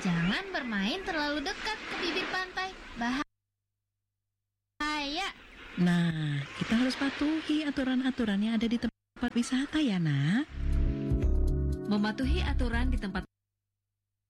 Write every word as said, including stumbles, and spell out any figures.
Jangan bermain terlalu dekat ke bibir pantai. Bahaya. Nah, kita harus patuhi aturan-aturan yang ada di tempat wisata ya, Nak. Mematuhi aturan di tempat